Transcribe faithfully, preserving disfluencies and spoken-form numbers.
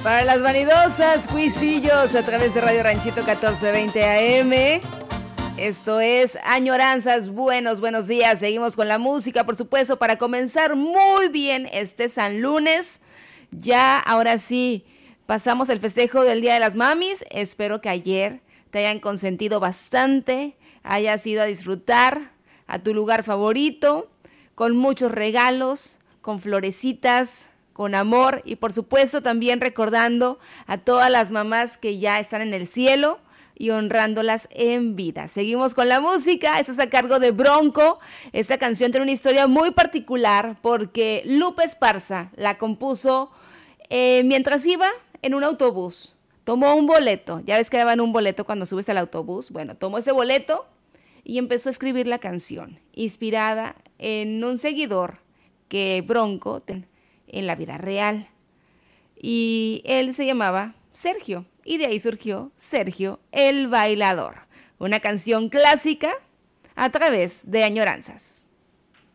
Para las vanidosas, cuisillos a través de Radio Ranchito catorce veinte A M. Esto es Añoranzas. Buenos, buenos días. Seguimos con la música, por supuesto, para comenzar muy bien este San Lunes. Ya, ahora sí, pasamos el festejo del Día de las Mamis. Espero que ayer te hayan consentido bastante, hayas ido a disfrutar a tu lugar favorito, con muchos regalos, con florecitas, con amor y por supuesto también recordando a todas las mamás que ya están en el cielo y honrándolas en vida. Seguimos con la música, eso es a cargo de Bronco. Esta canción tiene una historia muy particular porque Lupe Esparza la compuso eh, mientras iba en un autobús. Tomó un boleto, ya ves que daban un boleto cuando subes al autobús. Bueno, tomó ese boleto y empezó a escribir la canción, inspirada en un seguidor que Bronco ten en la vida real. Y él se llamaba Sergio, y de ahí surgió Sergio el Bailador, una canción clásica a través de Añoranzas.